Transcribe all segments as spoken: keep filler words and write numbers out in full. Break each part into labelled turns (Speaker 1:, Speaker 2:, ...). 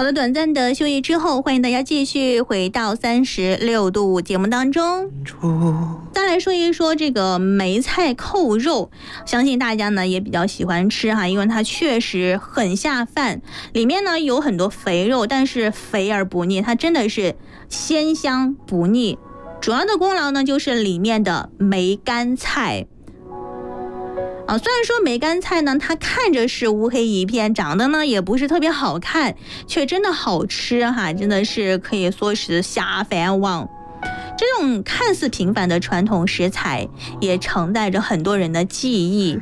Speaker 1: 好的，短暂的休息之后，欢迎大家继续回到三十六度节目当中。再来说一说这个梅菜扣肉，相信大家呢也比较喜欢吃哈，因为它确实很下饭，里面呢有很多肥肉，但是肥而不腻，它真的是鲜香不腻。主要的功劳呢就是里面的梅干菜。啊，虽然说梅干菜呢，它看着是乌黑一片，长得呢也不是特别好看，却真的好吃哈，真的是可以说是下饭网。这种看似平凡的传统食材，也承载着很多人的记忆。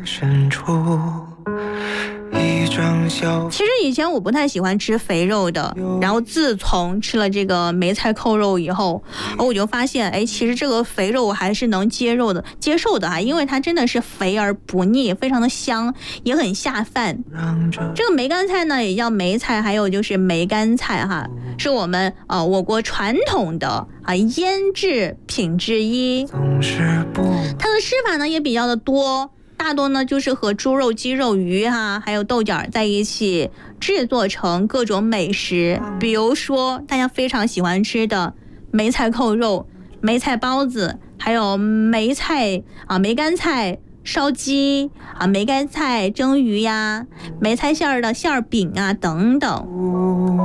Speaker 1: 其实以前我不太喜欢吃肥肉的，然后自从吃了这个梅菜扣肉以后，我就发现，哎，其实这个肥肉我还是能接受的，接受的啊，因为它真的是肥而不腻，非常的香，也很下饭。这个梅干菜呢，也叫梅菜，还有就是梅干菜哈，是我们呃我国传统的啊腌制品之一。它的吃法呢也比较的多。大多呢就是和猪肉、鸡肉、鱼哈，还有豆角在一起制作成各种美食，比如说大家非常喜欢吃的梅菜扣肉、梅菜包子，还有梅菜啊梅干菜烧鸡啊梅干菜蒸鱼呀、梅菜馅儿的馅儿饼啊等等。